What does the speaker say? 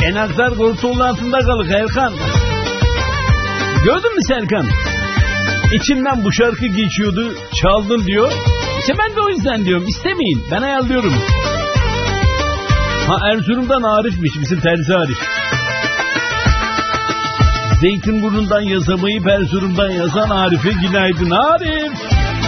Enaklar koltuğun altında kalır Erkan. Gördün mü Serkan? İçimden bu şarkı geçiyordu, çaldın diyor. İşte ben de o yüzden diyorum, istemeyin, ben ayarlıyorum. Ha, Erzurum'dan Arif'miş, bizim terzi Arif. Zeytinburnu'ndan yazamayıp Erzurum'dan yazan Arif'e günaydın Arif.